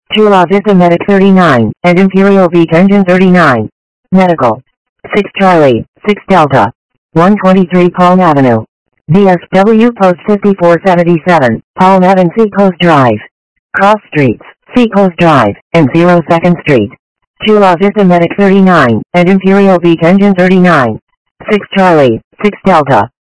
Chula Vista Medic 39, and Imperial Beach Engine 39. Medical. 6 Charlie, 6 Delta. 123 Palm Avenue. DSW Post 5477, Palm Avenue Seacoast Drive. Cross Streets, Seacoast Drive, and 02nd Street. Chula Vista Medic 39, and Imperial Beach Engine 39. 6 Charlie, 6 Delta.